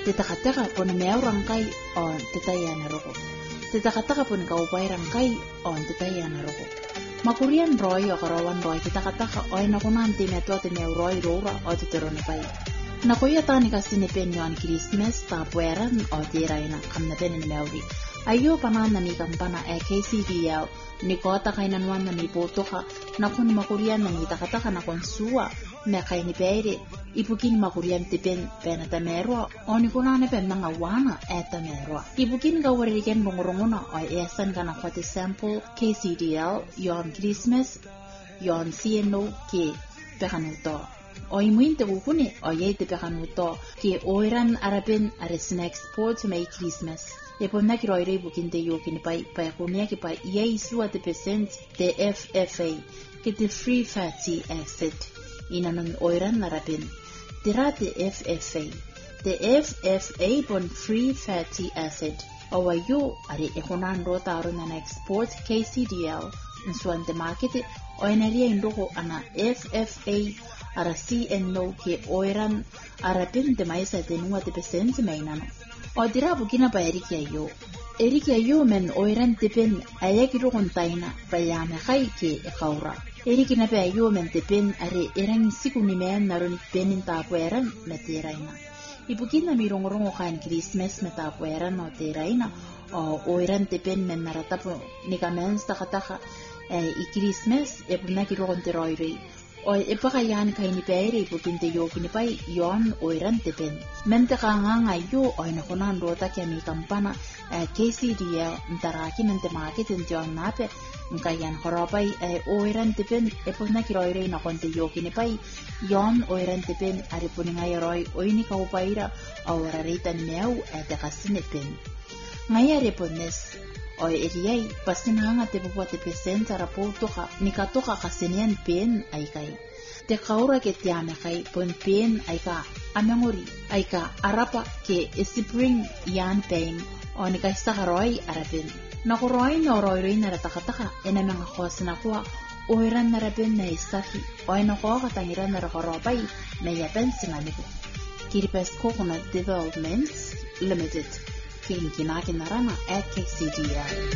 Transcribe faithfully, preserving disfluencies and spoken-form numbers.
Te takataka po na meaw rangkay on te tayana roko. Te takataka po na kaupay rangkay on te tayana roko. Makurian roy o karawan roy te takataka o ay nakunan te meto te meaw roy rora o te tero na pay. Nakuya tani kasi ni penyo an Christmas tapueran o tiray na kam na pen ni meawri. Ayo panan na ni kampana e K C D L ni kota kay nanwan na ni poto ka na kun makurian na ni takataka na konsuwa me kay ni pere ibukin makurian te pen penata mero o ni kunane pen nga wana eta mero ibukin ga wariken rongorongona o esan kana kwate sample K C D L yon Christmas yon C N O ke pekanuto o imuinte ukuni o yete pekanuto ke oiran arapen are snacks sport may Christmas e ponna ki roire bukin te yokin pai pai kunia ki pai ye suwa te percent te F F A ke te free fatty acid inanon oiran narapin tira te F F A te F F A pon free fatty acid o wayo are ekonan rota aruna na export K C D L nsuan te market o eneria indoko ana F F A ara C N O ke oiran arapin te maisa te nua te percent mainano o dira bukina pa eriki ayo eriki ayo men oiran te pen ayakiro kontaina pa yame kai ke ekaura eriki na pa ayo men te pen are erang siku ni men naron penin ta pueran na teraina ibukina mirongorongo kan Christmas na ta pueran no teraina o oiran te pen men naratapo ni kamen sta kataka i Christmas e puna kiro konteroire o e pakayan kay ni pere ipupinte yo kinipay yon oiran te pen mente ka nga ngayo o nakunan rota kaya mi kampana K C D L ntaraki mente market yon nape nkayan koropay oiran te pen e puna kiroire na konte yo kinipay yon oiran te pen ari puni nga yoroi o ini kaupayra o raritan mew e te kasine pen ngayari pones o eriyay pasinanga te buwa te presenta raporto ka nikato ka kasinian pen ay kay te kaura ke tiame kay pon pen ay ka amangori ay ka arapa ke spring yan pen o nikay sa karoy arapin nakuroy na oroy na ratakataka ena mga kos na kuwa oiran na rapin na isafi o ay nakuha katangiran na rakaropay na yapen sinaniko Kiribati Coconut Developments Limited Kini kinakin narana at K C D L.